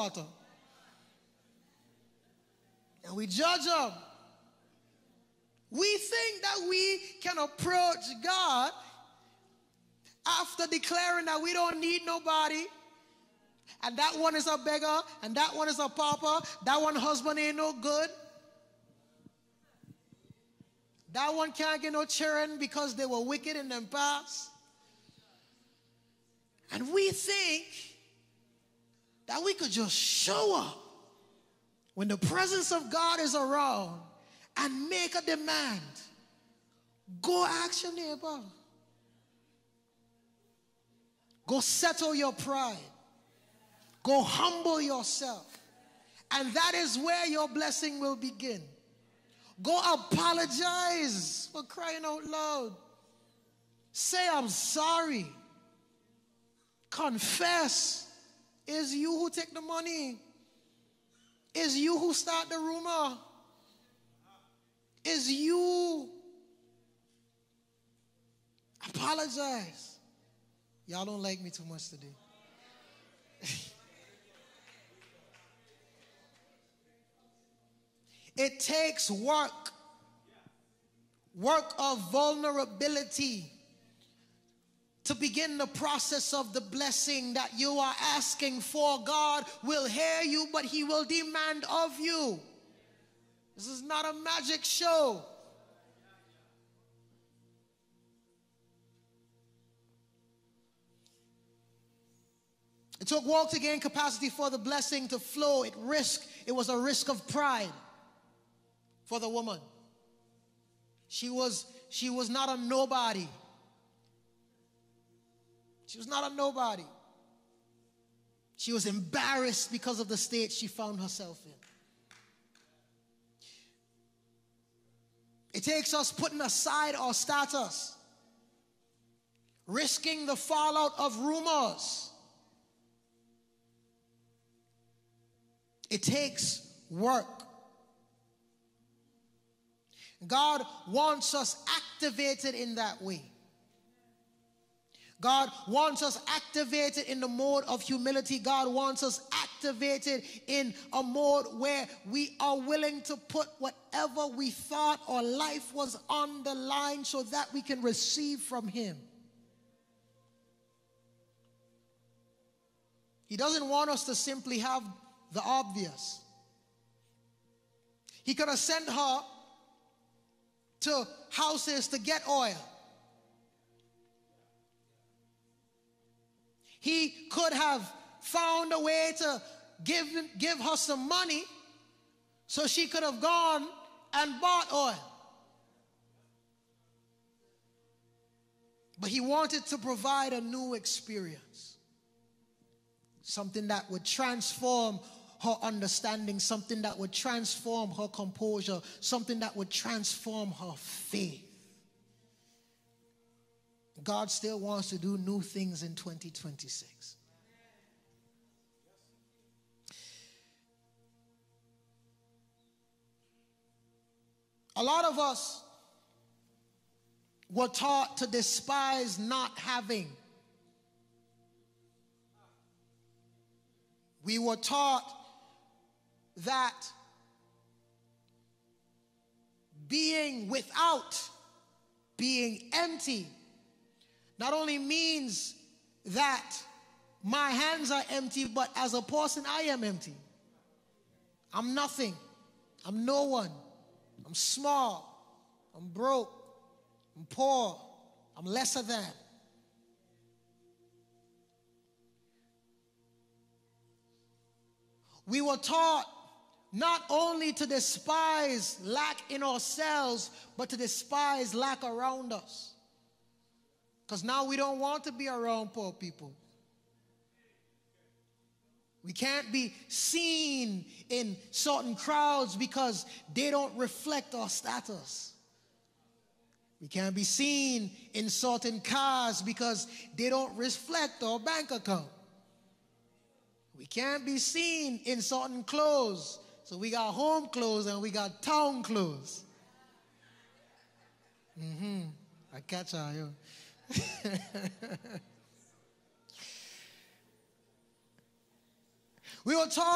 water. And we judge them. We think that we can approach God after declaring that we don't need nobody, and that one is a beggar, and that one is a pauper, that one husband ain't no good, that one can't get no children because they were wicked in them past. And we think that we could just show up when the presence of God is around and make a demand. Go ask your neighbor. Go settle your pride. Go humble yourself. And that is where your blessing will begin. Go apologize for crying out loud. Say, I'm sorry. Confess. It's you who take the money. It's you who start the rumor. It's you. Apologize. Y'all don't like me too much today. It takes work of vulnerability to begin the process of the blessing that you are asking for. God will hear you, but he will demand of you. This is not a magic show. It took work to gain capacity for the blessing to flow. It was a risk of pride for the woman. She was not a nobody. She was not a nobody. She was embarrassed because of the state she found herself in. It takes us putting aside our status, risking the fallout of rumors. It takes work. God wants us activated in that way. God wants us activated in the mode of humility. God wants us activated in a mode where we are willing to put whatever we thought or life was on the line so that we can receive from him. He doesn't want us to simply have the obvious. He could have sent her to houses to get oil. He could have found a way to give her some money so she could have gone and bought oil. But he wanted to provide a new experience. Something that would transform her understanding, something that would transform her composure, something that would transform her faith. God still wants to do new things in 2026. A lot of us were taught to despise not having. We were taught that being without, being empty, not only means that my hands are empty, but as a person, I am empty. I'm nothing. I'm no one. I'm small. I'm broke. I'm poor. I'm lesser than. We were taught not only to despise lack in ourselves, but to despise lack around us. Because now we don't want to be around poor people. We can't be seen in certain crowds because they don't reflect our status. We can't be seen in certain cars because they don't reflect our bank account. We can't be seen in certain clothes. So we got home clothes and we got town clothes. I catch her, yo. We were taught